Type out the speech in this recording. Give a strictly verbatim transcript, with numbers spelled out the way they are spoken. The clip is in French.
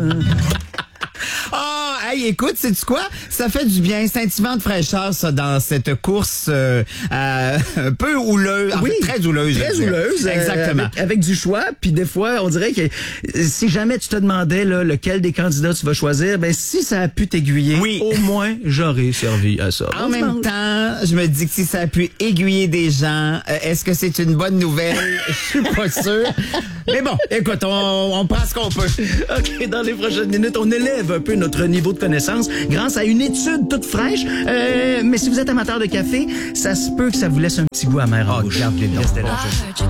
Ah, oh, hey, écoute, sais-tu quoi? Ça fait du bien. C'est un petit vent de fraîcheur, ça, dans cette course euh, euh, un peu houleuse. Oui, en fait, très houleuse. Très houleuse. Exactement. Euh, avec, avec du choix. Puis des fois, on dirait que si jamais tu te demandais là, lequel des candidats tu vas choisir, ben si ça a pu t'aiguiller, oui. au moins j'aurais servi à ça. En bon même dimanche. temps, je me dis que si ça a pu aiguiller des gens, euh, est-ce que c'est une bonne nouvelle? Je suis pas sûr. Mais bon, écoute, on, on prend ce qu'on peut. OK, dans les prochaines minutes, on élève un peu notre niveau de connaissance grâce à une étude toute fraîche. Euh, mais si vous êtes amateur de café, ça se peut que ça vous laisse un petit goût amer en oh, bouche. Restez là.